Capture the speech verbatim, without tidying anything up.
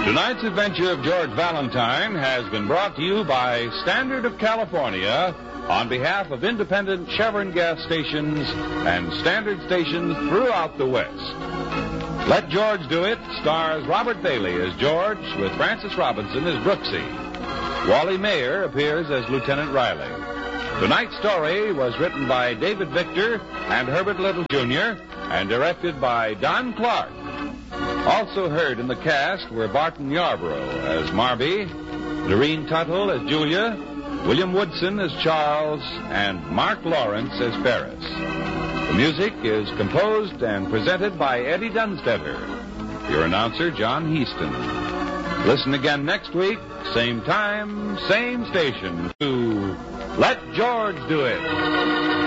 Tonight's adventure of George Valentine has been brought to you by Standard of California on behalf of independent Chevron gas stations and Standard stations throughout the West. Let George Do It stars Robert Bailey as George with Francis Robinson as Brooksy. Wally Mayer appears as Lieutenant Riley. Tonight's story was written by David Victor and Herbert Little Junior and directed by Don Clark. Also heard in the cast were Barton Yarborough as Marby, Doreen Tuttle as Julia, William Woodson as Charles, and Mark Lawrence as Ferris. The music is composed and presented by Eddie Dunstetter. Your announcer, John Heaston. Listen again next week, same time, same station, to Let George Do It.